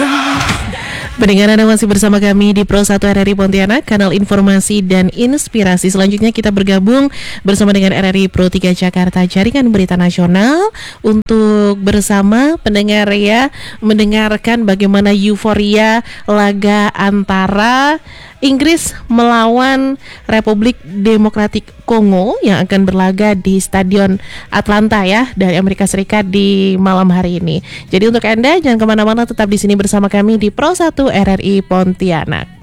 Pendengar, Anda masih bersama kami di Pro 1 RRI Pontianak, kanal informasi dan inspirasi. Selanjutnya kita bergabung bersama dengan RRI Pro 3 Jakarta, jaringan berita nasional, untuk bersama pendengar ya, mendengarkan bagaimana euforia laga antara Inggris melawan Republik Demokratik Kongo yang akan berlaga di Stadion Atlanta ya, dari Amerika Serikat di malam hari ini. Jadi untuk Anda jangan kemana-mana, tetap di sini bersama kami di Pro 1 RRI Pontianak.